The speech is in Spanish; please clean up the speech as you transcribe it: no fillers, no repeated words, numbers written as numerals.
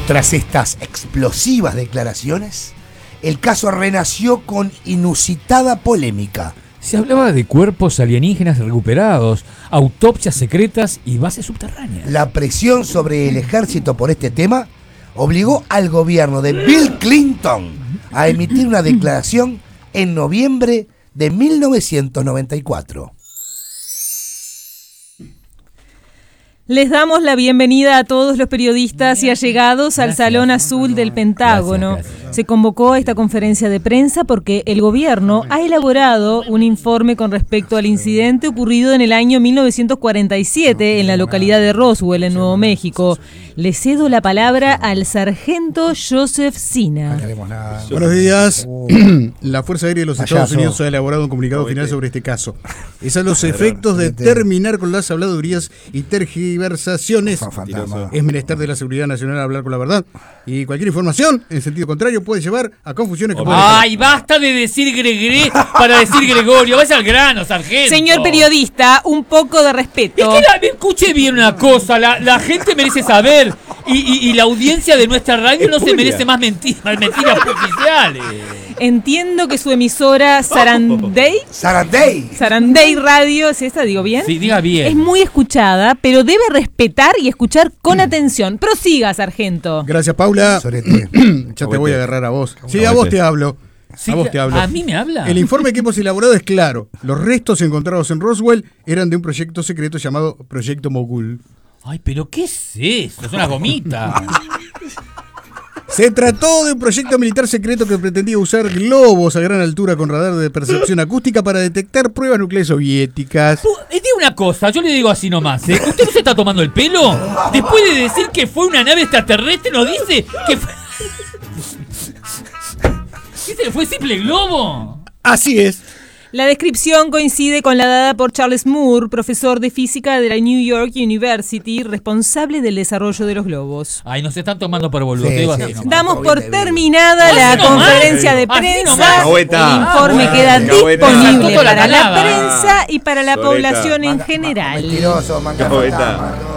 Tras estas explosivas declaraciones, el caso renació con inusitada polémica. Se hablaba de cuerpos alienígenas recuperados, autopsias secretas y bases subterráneas. La presión sobre el ejército por este tema obligó al gobierno de Bill Clinton a emitir una declaración en noviembre de 1994. Les damos la bienvenida a todos los periodistas y allegados al Salón Azul del Pentágono. Gracias. Se convocó a esta conferencia de prensa porque el gobierno ha elaborado un informe con respecto al incidente ocurrido en el año 1947 en la localidad de Roswell, en Nuevo México. Le cedo la palabra al sargento Joseph Sina. Buenos días. La Fuerza Aérea de los Estados Unidos ha elaborado un comunicado final sobre este caso. Es a los efectos de terminar con las habladurías y tergiversaciones. Es menester de la seguridad nacional hablar con la verdad. Y cualquier información, en sentido contrario, puede llevar a confusiones que pueden... ¡Ay, basta de decir Gregre para decir Gregorio! ¡Vaya al grano, sargento! Señor periodista, un poco de respeto. Es que escuche bien una cosa, la gente merece saber y la audiencia de nuestra radio no se merece más mentiras oficiales. Entiendo que su emisora Sarandey Radio, ¿es esta? ¿Digo bien? Sí, diga bien. Es muy escuchada, pero debe respetar y escuchar con atención. Prosiga, sargento. Gracias, Paula. Ya te voy a agarrar a vos. Sí, a vos te hablo. Sí, a vos te hablo. ¿A mí me habla? El informe que hemos elaborado es claro. Los restos encontrados en Roswell eran de un proyecto secreto llamado Proyecto Mogul. Ay, pero ¿qué es eso? Es una gomita. Se trató de un proyecto militar secreto que pretendía usar globos a gran altura con radar de percepción acústica para detectar pruebas nucleares soviéticas. Diga una cosa, yo le digo así nomás, ¿eh? ¿Usted no se está tomando el pelo? Después de decir que fue una nave extraterrestre, nos dice que fue... ¿Qué fue simple globo? Así es. La descripción coincide con la dada por Charles Moore, profesor de física de la New York University, responsable del desarrollo de los globos. Ay, nos están tomando por boludo. Damos por terminada la conferencia de prensa. El informe queda disponible para la prensa y para la población en general. Mentiroso,